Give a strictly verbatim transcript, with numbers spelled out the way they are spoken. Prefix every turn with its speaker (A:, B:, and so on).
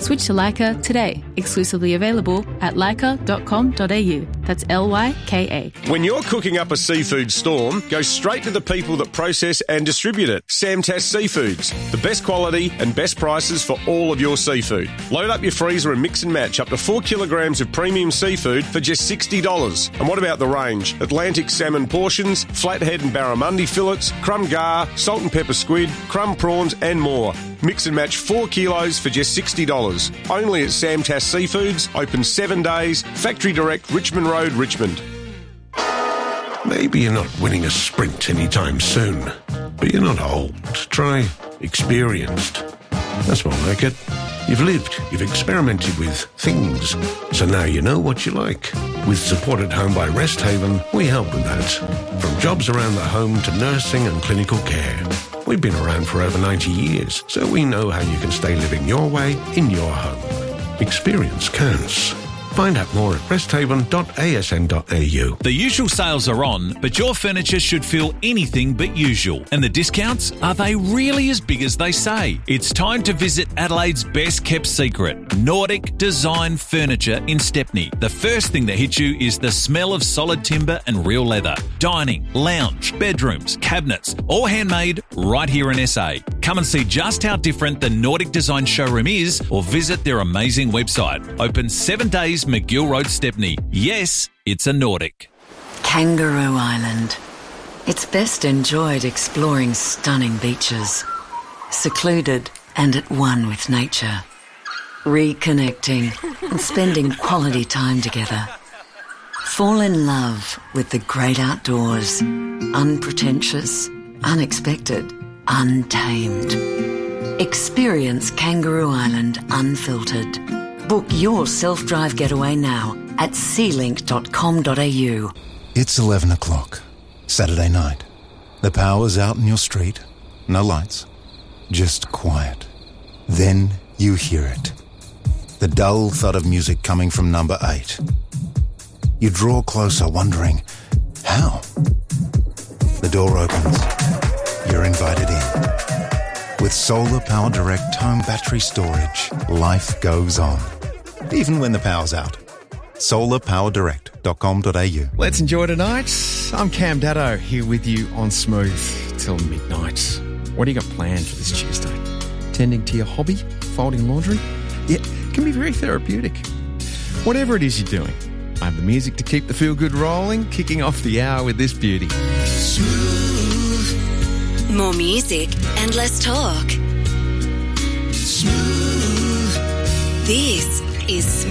A: Switch to Lyca today. Exclusively available at lyca dot com dot a u. That's L Y K A.
B: When you're cooking up a seafood storm, go straight to the people that process and distribute it. Samtas Seafoods. The best quality and best prices for all of your seafood. Load up your freezer and mix and match up to four kilograms of premium seafood for just sixty dollars. And what about the range? Atlantic salmon portions, flathead and barramundi fillets, crumb gar, salt and pepper squid, crumb prawns and more. Mix and match four kilos for just sixty dollars. Only at Samtas Seafoods, open seven days, Factory Direct, Richmond Road, Richmond.
C: Maybe you're not winning a sprint anytime soon, but you're not old. Try experienced. That's more like it. You've lived, you've experimented with things, so now you know what you like. With Support at Home by Rest Haven, we help with that. From jobs around the home to nursing and clinical care. We've been around for over ninety years, so we know how you can stay living your way in your home. Experience counts. Find out more at rest haven dot a s n dot a u.
D: The usual sales are on, but your furniture should feel anything but usual. And the discounts, are they really as big as they say? It's time to visit Adelaide's best kept secret, Nordic Design Furniture in Stepney. The first thing that hits you is the smell of solid timber and real leather. Dining, lounge, bedrooms, cabinets, all handmade right here in S A. Come and see just how different the Nordic Design showroom is, or visit their amazing website. Open seven days, McGill Road, Stepney. Yes, it's a Nordic.
E: Kangaroo Island. It's best enjoyed exploring stunning beaches, secluded and at one with nature, reconnecting and spending quality time together. Fall in love with the great outdoors, unpretentious, unexpected, untamed. Experience Kangaroo Island unfiltered. Book your self-drive getaway now at sea link dot com dot a u.
F: It's eleven o'clock, Saturday night. The power's out in your street. No lights. Just quiet. Then you hear it. The dull thud of music coming from number eight. You draw closer, wondering, how? The door opens. You're invited in. With Solar Power Direct home battery storage, life goes on. Even when the power's out. solar power direct dot com dot a u.
G: Let's enjoy tonight. I'm Cam Daddo here with you on Smooth till midnight. What do you got planned for this Tuesday? Tending to your hobby? Folding laundry? Yeah, it can be very therapeutic. Whatever it is you're doing, I have the music to keep the feel-good rolling, kicking off the hour with this beauty.
H: Smooth. More music and less talk. Smooth. This is Smooth.